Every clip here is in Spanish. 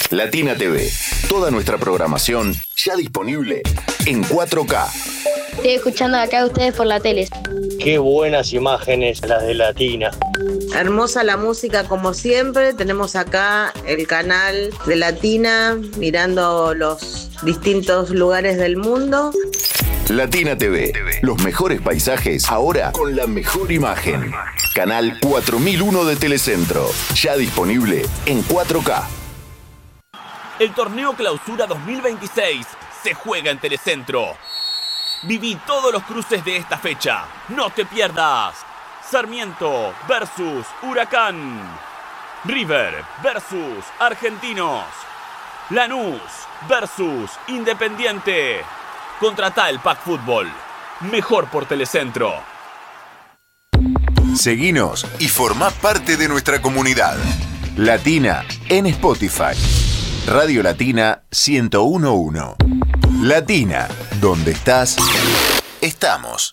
Latina TV. Toda nuestra programación ya disponible en 4K. Estoy escuchando acá a ustedes por la tele. Qué buenas imágenes las de Latina. Hermosa la música como siempre. Tenemos acá el canal de Latina mirando los distintos lugares del mundo. Latina TV. Los mejores paisajes ahora con la mejor imagen. Canal 4001 de Telecentro. Ya disponible en 4K. El torneo Clausura 2026 se juega en Telecentro. Viví todos los cruces de esta fecha. No te pierdas. Sarmiento versus Huracán. River versus Argentinos. Lanús versus Independiente. Contratá el Pack Fútbol. Mejor por Telecentro. Seguinos y formá parte de nuestra comunidad. Latina en Spotify. Radio Latina 1011. Latina, donde estás, estamos.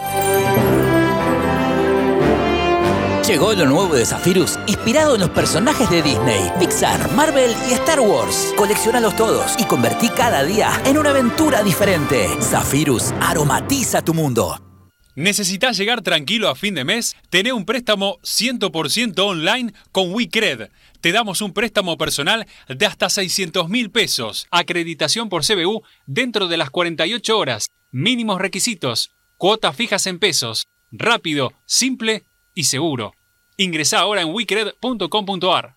Llegó lo nuevo de Zephyrus, inspirado en los personajes de Disney, Pixar, Marvel y Star Wars. Colecciónalos todos y convertí cada día en una aventura diferente. Zephyrus aromatiza tu mundo. ¿Necesitas llegar tranquilo a fin de mes? Tené un préstamo 100% online con WeCred. Te damos un préstamo personal de hasta 600.000 pesos. Acreditación por CBU dentro de las 48 horas. Mínimos requisitos. Cuotas fijas en pesos. Rápido, simple y seguro. Ingresá ahora en wecred.com.ar.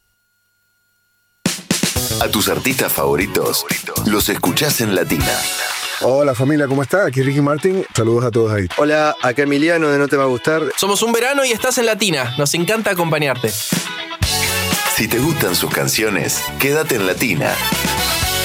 A tus artistas favoritos los escuchás en Latina. Hola familia, ¿cómo está? Aquí Ricky Martin, saludos a todos ahí. Hola, acá Emiliano de No Te Va a Gustar. Somos Un Verano y estás en Latina, nos encanta acompañarte. Si te gustan sus canciones, quédate en Latina.